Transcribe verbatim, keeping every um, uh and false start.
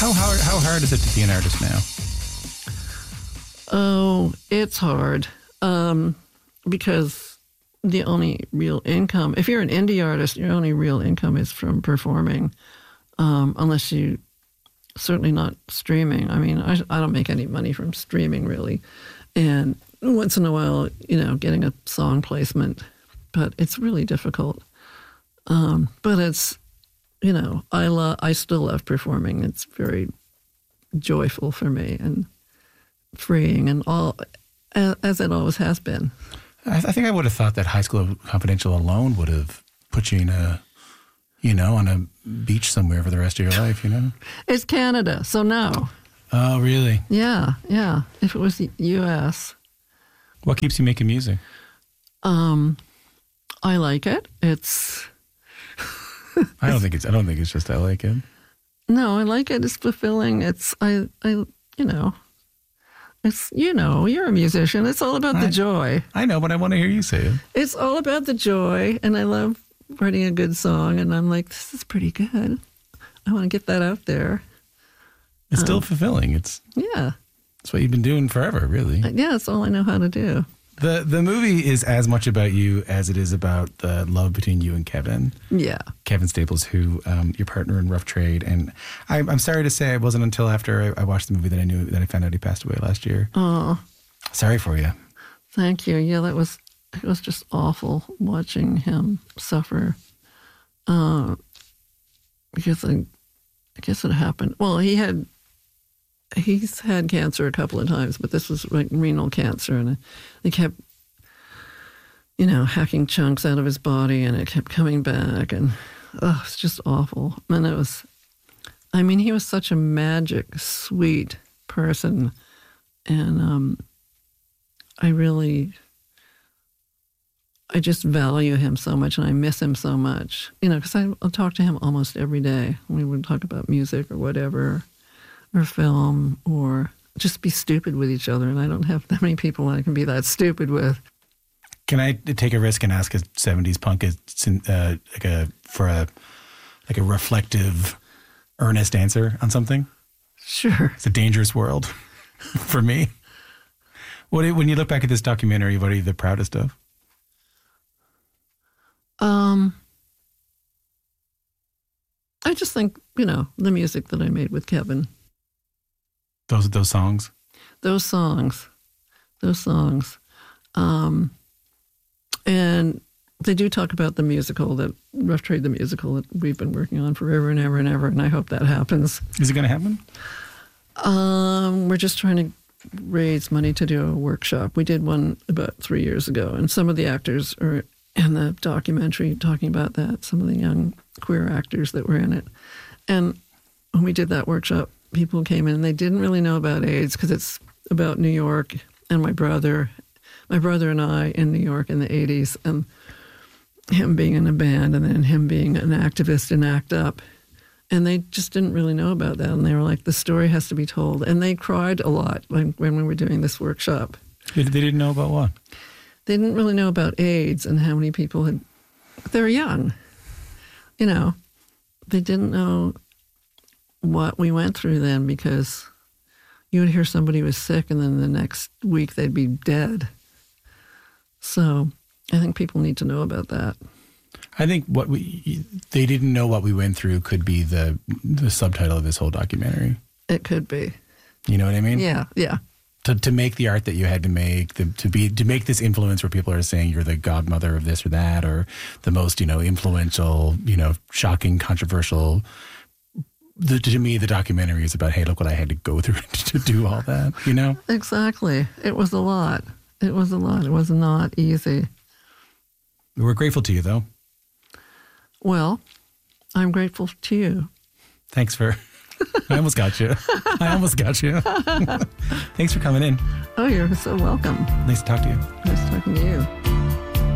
How hard, how hard is it to be an artist now? Oh, it's hard um, because the only real income, if you're an indie artist, your only real income is from performing, um, unless you, certainly not streaming. I mean, I, I don't make any money from streaming really. And once in a while, you know, getting a song placement, but it's really difficult. Um, but it's, you know, I love, I still love performing. It's very joyful for me and freeing and all, as it always has been. I, I think I would have thought that High School Confidential alone would have put you in a, you know, on a beach somewhere for the rest of your life, you know? It's Canada, so no. Oh, really? Yeah, yeah. If it was the U S. What keeps you making music? Um, I like it. It's... I don't think it's. I don't think it's just I like it. No, I like it. It's fulfilling. It's I. I. You know. It's you know. You're a musician. It's all about I, the joy. I know, but I want to hear you say it. It's all about the joy, and I love writing a good song. And I'm like, this is pretty good. I want to get that out there. It's um, still fulfilling. It's yeah. It's what you've been doing forever, really. Yeah, it's all I know how to do. The the movie is as much about you as it is about the love between you and Kevin. Yeah. Kevin Staples, who um, your partner in Rough Trade. And I, I'm sorry to say it wasn't until after I, I watched the movie that I knew that I found out he passed away last year. Oh. Sorry for you. Thank you. Yeah, that was, it was just awful watching him suffer. Uh, because I, I guess it happened. Well, he had, he's had cancer a couple of times, but this was like renal cancer, and they kept, you know, hacking chunks out of his body, and it kept coming back, and oh, it's just awful. And it was, I mean, he was such a magic, sweet person, and um, I really, I just value him so much, and I miss him so much, you know, because I I'll talk to him almost every day. We would talk about music or whatever, or film, or just be stupid with each other. And I don't have that many people I can be that stupid with. Can I take a risk and ask a seventies punk is uh, like a for a like a reflective, earnest answer on something? Sure. It's a dangerous world for me. What when you look back at this documentary, what are you the proudest of? Um, I just think, you know, the music that I made with Kevin. Those those songs? Those songs. Those songs. Um, and they do talk about the musical, that Rough Trade, the musical that we've been working on forever and ever and ever, and I hope that happens. Is it going to happen? Um, we're just trying to raise money to do a workshop. We did one about three years ago, and some of the actors are in the documentary talking about that, some of the young queer actors that were in it. And when we did that workshop, people came in and they didn't really know about AIDS because it's about New York and my brother, my brother and I in New York in the eighties, and him being in a band and then him being an activist in ACT UP. And they just didn't really know about that. And they were like, the story has to be told. And they cried a lot when, when we were doing this workshop. They didn't know about what? They didn't really know about AIDS and how many people had, they were young, you know. They didn't know what we went through then, because you would hear somebody was sick and then the next week they'd be dead. So I think people need to know about that. I think what we they didn't know what we went through could be the the subtitle of this whole documentary. It could be. You know what I mean? Yeah, yeah. To to make the art that you had to make, the, to be to make this influence where people are saying you're the godmother of this or that, or the most, you know, influential, you know, shocking, controversial. The, to me, the documentary is about, hey, look what I had to go through to do all that, you know? Exactly. It was a lot. It was a lot. It was not easy. We're grateful to you, though. Well, I'm grateful to you. Thanks for... I almost got you. I almost got you. Thanks for coming in. Oh, you're so welcome. Nice to talk to you. Nice talking to you.